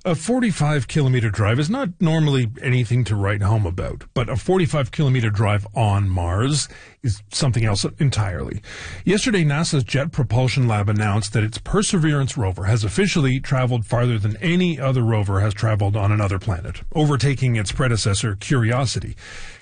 A 45-kilometer drive is not normally anything to write home about, but a 45-kilometer drive on Mars is something else entirely. Yesterday, NASA's Jet Propulsion Lab announced that its Perseverance rover has officially traveled farther than any other rover has traveled on another planet, overtaking its predecessor, Curiosity.